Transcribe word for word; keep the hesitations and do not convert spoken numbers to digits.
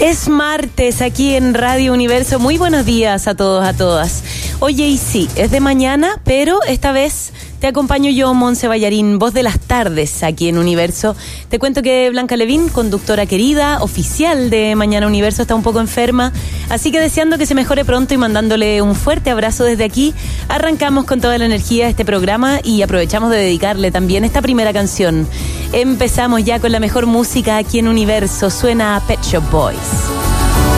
Es martes aquí en Radio Universo. Muy buenos días a todos, a todas. Oye, y sí, es de mañana, pero esta vez te acompaño yo, Monse Ballarín, voz de las tardes aquí en Universo. Te cuento que Blanca Levín, conductora querida, oficial de Mañana Universo, está un poco enferma, así que deseando que se mejore pronto y mandándole un fuerte abrazo desde aquí, arrancamos con toda la energía de este programa y aprovechamos de dedicarle también esta primera canción. Empezamos ya con la mejor música aquí en Universo, suena Pet Shop Boys.